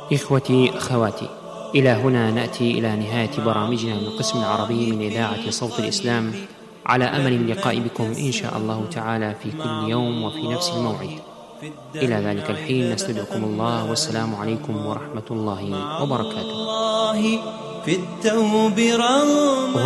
إخوتي أخواتي، إلى هنا نأتي إلى نهاية برامجنا من القسم العربي من إذاعة صوت الإسلام، على أمل اللقاء بكم إن شاء الله تعالى في كل يوم وفي نفس الموعد. إلى ذلك الحين نستودعكم الله، والسلام عليكم ورحمة الله وبركاته. في التوب رغم